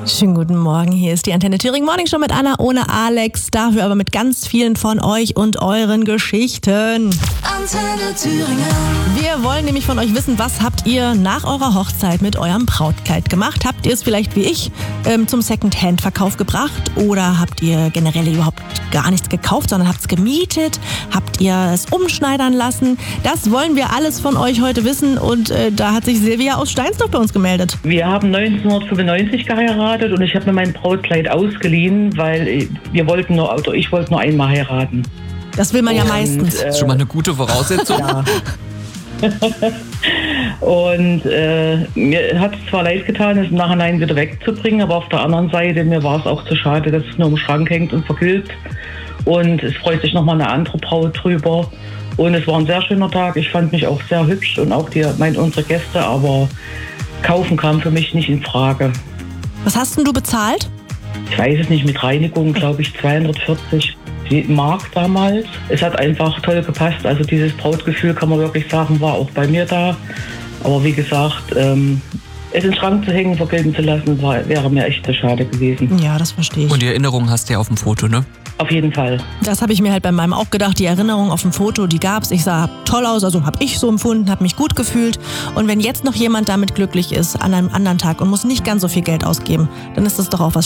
Schönen guten Morgen, hier ist die Antenne Thüringen Morning Show mit Anna ohne Alex, dafür aber mit ganz vielen von euch und euren Geschichten. Antenne Thüringen. Wir wollen nämlich von euch wissen, was habt ihr nach eurer Hochzeit mit eurem Brautkleid gemacht? Habt ihr es vielleicht wie ich zum Second-Hand-Verkauf gebracht oder habt ihr generell überhaupt gar nichts gekauft, sondern habt es gemietet? Habt ihr es umschneidern lassen? Das wollen wir alles von euch heute wissen und da hat sich Silvia aus Steinsdorf bei uns gemeldet. Wir haben 1995 geheiratet und ich habe mir mein Brautkleid ausgeliehen, weil ich wollte nur einmal heiraten. Das will man ja meistens. Das ist schon mal eine gute Voraussetzung. Ja. Und mir hat es zwar leid getan, es im Nachhinein wieder wegzubringen, aber auf der anderen Seite, mir war es auch zu schade, dass es nur im Schrank hängt und vergilbt. Und es freut sich nochmal eine andere Braut drüber. Und es war ein sehr schöner Tag. Ich fand mich auch sehr hübsch und auch unsere Gäste, aber kaufen kam für mich nicht in Frage. Was hast denn du bezahlt? Ich weiß es nicht, mit Reinigung glaube ich 240 Mark damals. Es hat einfach toll gepasst. Also dieses Brautgefühl, kann man wirklich sagen, war auch bei mir da. Aber wie gesagt, es in den Schrank zu hängen, vergilben zu lassen, wäre mir echt zu schade gewesen. Ja, das verstehe ich. Und die Erinnerung hast du ja auf dem Foto, ne? Auf jeden Fall. Das habe ich mir halt bei meinem auch gedacht. Die Erinnerung auf dem Foto, die gab's. Ich sah toll aus, also habe ich so empfunden, habe mich gut gefühlt. Und wenn jetzt noch jemand damit glücklich ist an einem anderen Tag und muss nicht ganz so viel Geld ausgeben, dann ist das doch auch was